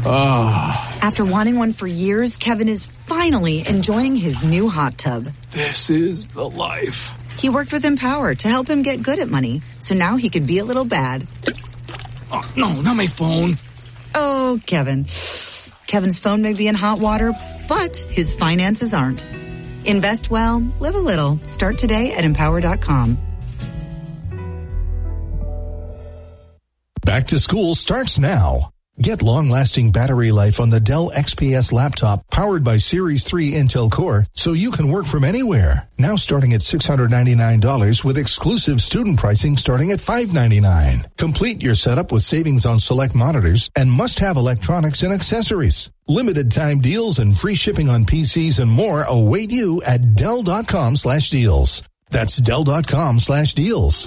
After wanting one for years, Kevin is finally enjoying his new hot tub. This is the life. He worked with Empower to help him get good at money, so now he could be a little bad. Oh, no, not my phone. Oh, Kevin. Kevin's phone may be in hot water, but his finances aren't. Invest well, live a little. Start today at Empower.com. Back to school starts now. Get long-lasting battery life on the Dell XPS laptop powered by Series 3 Intel Core so you can work from anywhere. Now starting at $699 with exclusive student pricing starting at $599. Complete your setup with savings on select monitors and must-have electronics and accessories. Limited time deals and free shipping on PCs and more await you at Dell.com/deals. That's Dell.com/deals.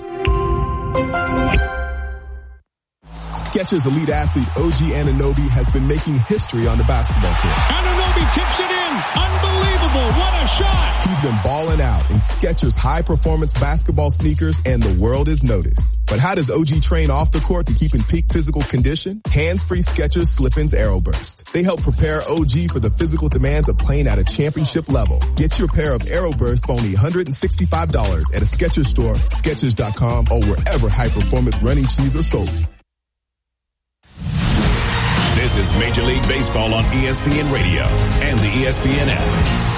Skechers elite athlete OG Anunoby has been making history on the basketball court. Anunoby tips it in. Unbelievable. What a shot. He's been balling out in Skechers high-performance basketball sneakers, and the world is noticed. But how does OG train off the court to keep in peak physical condition? Hands-free Skechers Slip-ins Aeroburst. They help prepare OG for the physical demands of playing at a championship level. Get your pair of Aeroburst for only $165 at a Skechers store, Skechers.com, or wherever high-performance running shoes are sold. This is Major League Baseball on ESPN Radio and the ESPN app.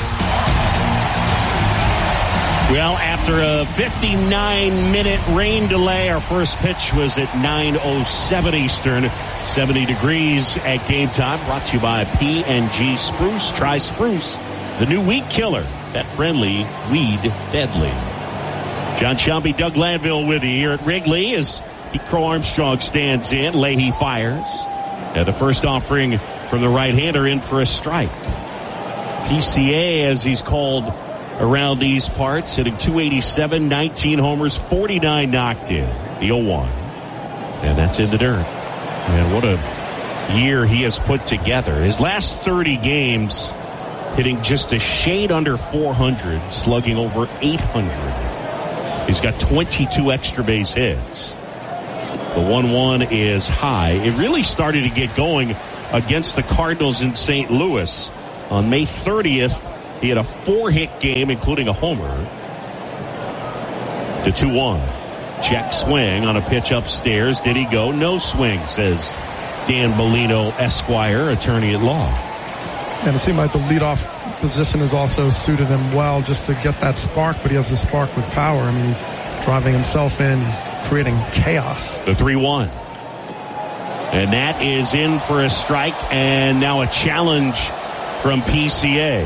Well, after a 59-minute rain delay, our first pitch was at 9:07 Eastern, 70 degrees at game time. Brought to you by P&G Spruce. Try Spruce, the new weed killer. That friendly, weed deadly. John Shelby, Doug Landville with you here at Wrigley as Pete Crow Armstrong stands in. Leahy fires. The first offering from the right-hander in for a strike. PCA, as he's called around these parts, hitting .287, 19 homers, 49 knocked in. The 0-1. And that's in the dirt. And what a year he has put together. His last 30 games, hitting just a shade under 400, slugging over 800. He's got 22 extra base hits. The 1-1 is high. It really started to get going against the Cardinals in St. Louis. On May 30th, he had a 4-hit game, including a homer. The 2-1. Check swing on a pitch upstairs. Did he go? No swing, says Dan Molino, Esquire, attorney at law. And it seemed like the leadoff position has also suited him well just to get that spark, but he has the spark with power. I mean, he's driving himself in. He's creating chaos. The 3-1. And that is in for a strike, and now a challenge from PCA.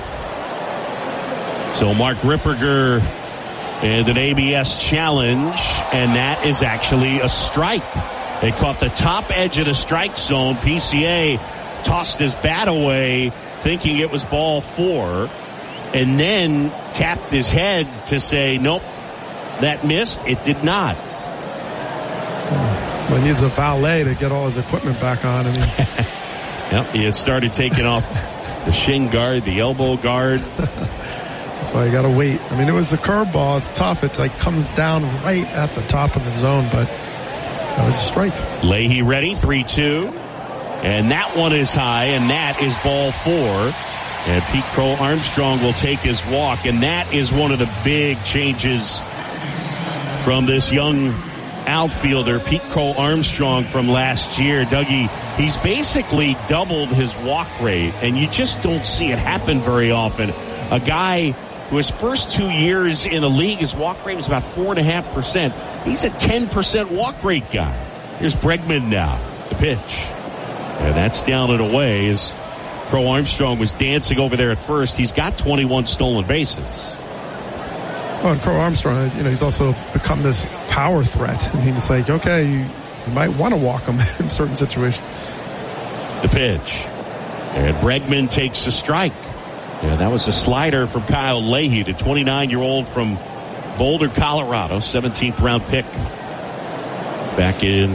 So Mark Ripperger and an ABS challenge, and that is actually a strike. They caught the top edge of the strike zone. PCA tossed his bat away thinking it was ball 4, and then tapped his head to say, nope, that missed. It did not. Well, he needs a valet to get all his equipment back on. I mean, yep, he had started taking off the shin guard, the elbow guard. That's why you got to wait. I mean, it was a curveball. It's tough. It like comes down right at the top of the zone, but that was a strike. Leahy ready, 3-2. And that one is high, and that is ball 4. And Pete Crow Armstrong will take his walk, and that is one of the big changes from this young outfielder, Pete Crow Armstrong, from last year. Dougie, he's basically doubled his walk rate, and you just don't see it happen very often. A guy who his first 2 years in the league, his walk rate was about 4.5%. He's a 10% walk rate guy. Here's Bregman now, the pitch. And that's down and away as Crow Armstrong was dancing over there at first. He's got 21 stolen bases. Well, and Crow Armstrong, he's also become this power threat. And he's like, okay, you might want to walk him in certain situations. The pitch. And Bregman takes a strike. Yeah, that was a slider from Kyle Leahy, the 29-year-old from Boulder, Colorado, 17th round pick back in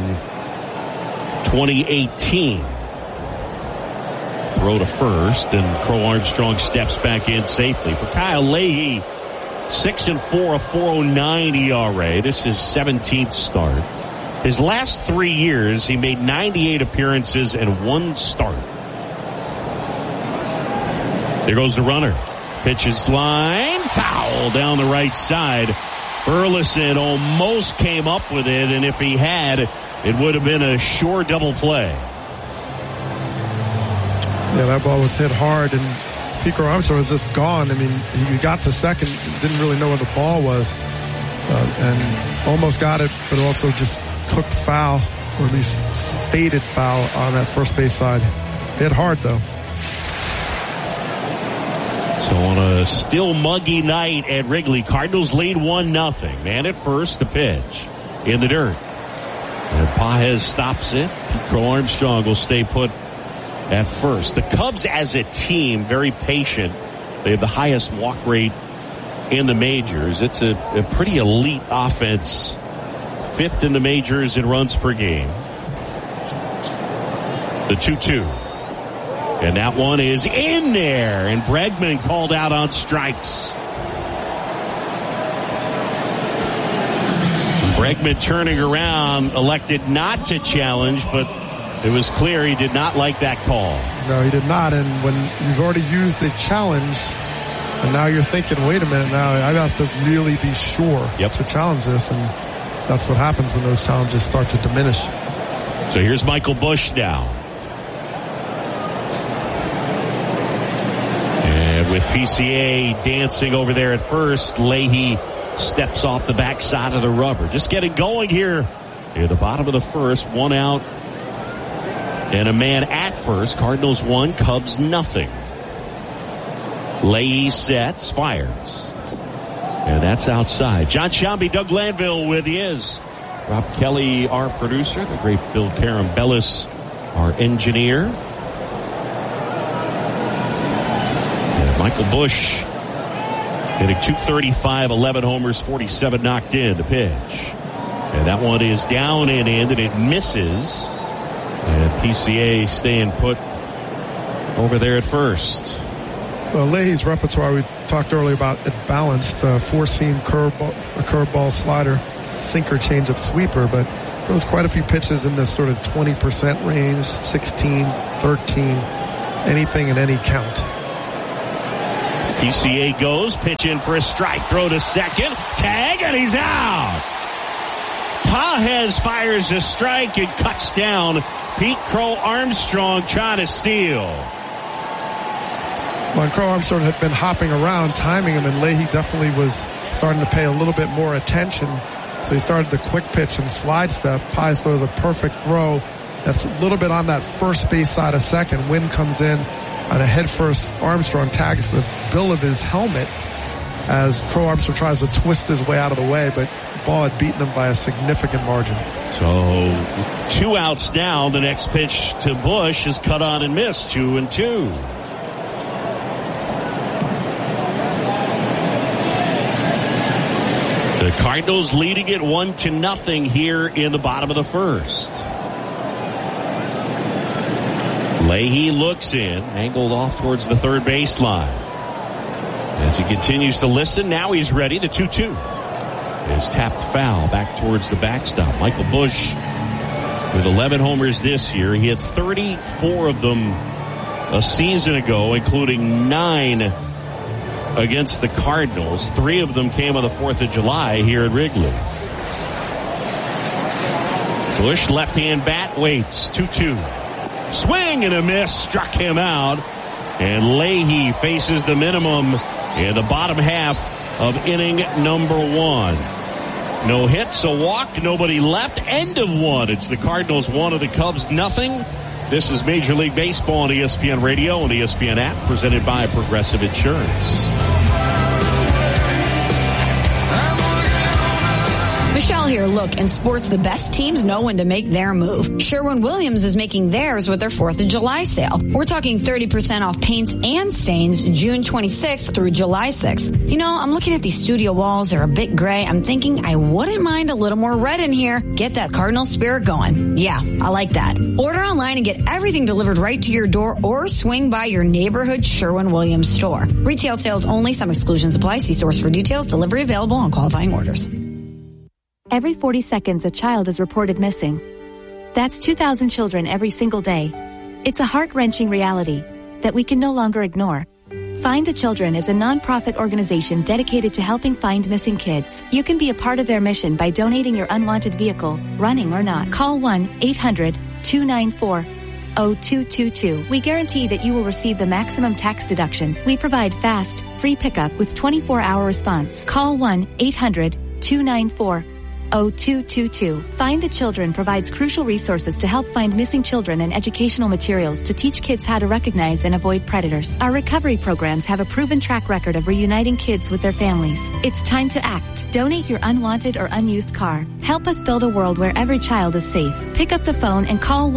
2018. Throw to first, and Crow Armstrong steps back in safely. For Kyle Leahy, 6-4, a 4.09 ERA. This is 17th start. His last 3 years, he made 98 appearances and 1 start. There goes the runner. Pitches line. Foul down the right side. Burleson almost came up with it, and if he had, it would have been a sure double play. Yeah, that ball was hit hard, and Pico Armstrong was just gone. I mean, he got to second, didn't really know where the ball was, and almost got it, but also just hooked foul, or at least faded foul on that first base side. Hit hard, though. So on a still muggy night at Wrigley, Cardinals lead 1-0. Man at first, the pitch in the dirt. And Pages stops it. Pico Armstrong will stay put at first. The Cubs as a team, very patient. They have the highest walk rate in the majors. It's a pretty elite offense. 5th in the majors in runs per game. The 2-2. And that one is in there. And Bregman called out on strikes. Bregman turning around, elected not to challenge, but it was clear he did not like that call. No, he did not. And when you've already used the challenge, and now you're thinking, wait a minute, now I have to really be sure to challenge this. And that's what happens when those challenges start to diminish. So here's Michael Busch now. And with PCA dancing over there at first, Leahy steps off the backside of the rubber. Just getting going here near the bottom of the first. 1 out and a man at first. Cardinals 1, Cubs 0. Leahy sets, fires. And that's outside. John Sciambi, Doug Glanville with you. Rob Kelly, our producer. The great Bill Carambellis, our engineer. And Michael Busch hitting .235, 11 homers, 47 knocked in. The pitch. And that one is down and in, and it misses. And PCA staying put over there at first. Well, Leahy's repertoire, we talked earlier about it balanced, 4-seam curveball, slider, sinker, changeup, sweeper, but there was quite a few pitches in this sort of 20% range, 16, 13, anything in any count. PCA goes, pitch in for a strike, throw to second, tag, and he's out. Pages fires a strike and cuts down Pete Crow Armstrong trying to steal. Well, Crow Armstrong had been hopping around, timing him, and Leahy definitely was starting to pay a little bit more attention. So he started the quick pitch and slide step. Pages throws a perfect throw that's a little bit on that first base side of second. Wind comes in on a head first. Armstrong tags the bill of his helmet as Crow Armstrong tries to twist his way out of the way, but the ball had beaten him by a significant margin. So 2 outs now. The next pitch to Busch is cut on and missed. 2-2. The Cardinals leading it 1-0 here in the bottom of the first. Leahy looks in, angled off towards the third baseline. As he continues to listen, now he's ready. The 2-2 is tapped foul back towards the backstop. Michael Busch with 11 homers this year. He had 34 of them a season ago, including 9 against the Cardinals. 3 of them came on the 4th of July here at Wrigley. Busch, left-hand bat, waits. 2-2. Swing and a miss, struck him out. And Leahy faces the minimum in the bottom half of inning number 1. No hits, a walk, nobody left. End of 1. It's the Cardinals 1 of the Cubs 0. This is Major League Baseball on ESPN Radio and the ESPN app, presented by Progressive Insurance. Michelle here. Look, in sports, the best teams know when to make their move. Sherwin-Williams is making theirs with their 4th of July sale. We're talking 30% off paints and stains June 26th through July 6th. You know, I'm looking at these studio walls. They're a bit gray. I'm thinking I wouldn't mind a little more red in here. Get that Cardinal spirit going. Yeah, I like that. Order online and get everything delivered right to your door or swing by your neighborhood Sherwin-Williams store. Retail sales only. Some exclusions apply. See source for details. Delivery available on qualifying orders. Every 40 seconds, a child is reported missing. That's 2,000 children every single day. It's a heart-wrenching reality that we can no longer ignore. Find the Children is a non-profit organization dedicated to helping find missing kids. You can be a part of their mission by donating your unwanted vehicle, running or not. Call 1-800-294-0222. We guarantee that you will receive the maximum tax deduction. We provide fast, free pickup with 24-hour response. Call 1-800-294-0222. Find the Children provides crucial resources to help find missing children and educational materials to teach kids how to recognize and avoid predators. Our recovery programs have a proven track record of reuniting kids with their families. It's time to act. Donate your unwanted or unused car. Help us build a world where every child is safe. Pick up the phone and call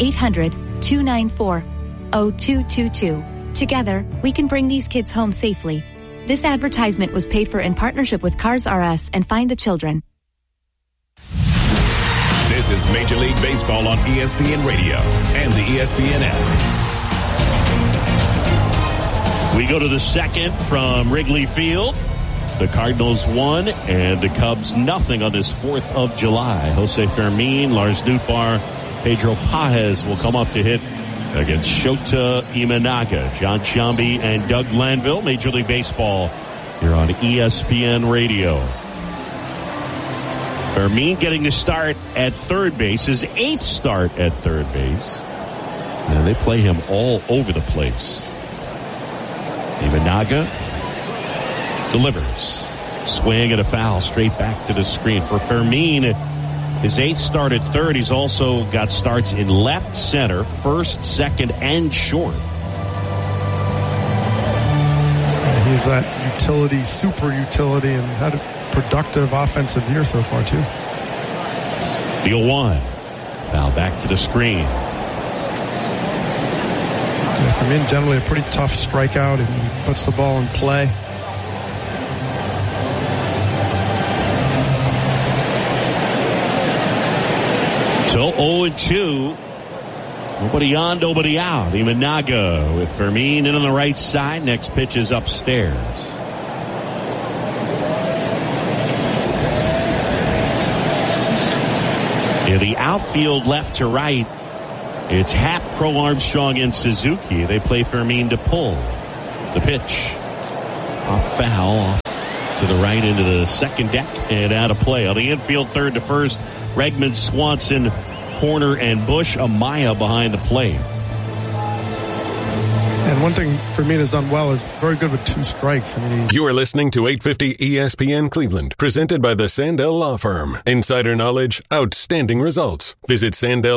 1-800-294-0222. Together, we can bring these kids home safely. This advertisement was paid for in partnership with Cars R Us and Find the Children. This is Major League Baseball on ESPN Radio and the ESPN app. We go to the second from Wrigley Field. The Cardinals 1 and the Cubs nothing on this 4th of July. Jose Fermin, Lars Nootbaar, Pedro Pages will come up to hit against Shota Imanaga. John Sciambi and Doug Glanville, Major League Baseball here on ESPN Radio. Fermin getting the start at third base, his 8th start at third base. And they play him all over the place. Imanaga delivers. Swing and a foul straight back to the screen. For Fermin, his 8th start at third. He's also got starts in left, center, first, second, and short. He's that utility, super utility, and had a productive offensive year so far, too. The 0-1. Foul back to the screen. Yeah, Fermin, generally a pretty tough strikeout, and he puts the ball in play. So 0-2. Nobody on, nobody out. Imanaga with Fermin in on the right side. Next pitch is upstairs. In the outfield left to right, it's Happ, Crow, Armstrong, and Suzuki. They play Fermin to pull. The pitch. Up foul off to the right into the second deck and out of play. On the infield, third to first, Bregman, Swanson, Horner, and Bush. Amaya behind the plate. And one thing Fermin has done well is very good with 2 strikes. You are listening to 850 ESPN Cleveland, presented by the Sandell Law Firm. Insider knowledge, outstanding results. Visit Sandell